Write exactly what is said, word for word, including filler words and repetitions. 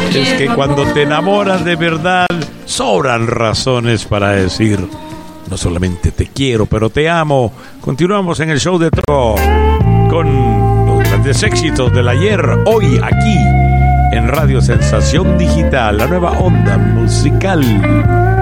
Es que cuando te enamoras de verdad, sobran razones para decir, no solamente te quiero, pero te amo. Continuamos en el show de Tro con los grandes éxitos del ayer, hoy, aquí, en Radio Sensación Digital, la nueva onda musical.